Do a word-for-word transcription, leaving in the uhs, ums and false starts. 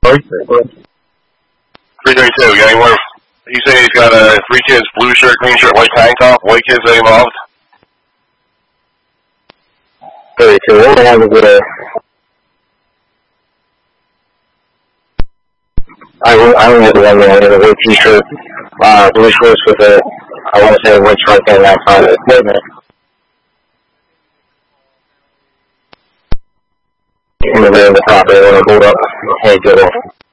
three thirty-two, you got any more? You say he's got uh, three kids, blue shirt, green shirt, white tank top, white kids that involved? thirty-two, what do I have to do? I don't have the one that had a white t-shirt, uh, blue shorts with a, I want to say a white stripe on that side of the equipment. In the rear of the property, when I hold up, hey, good one.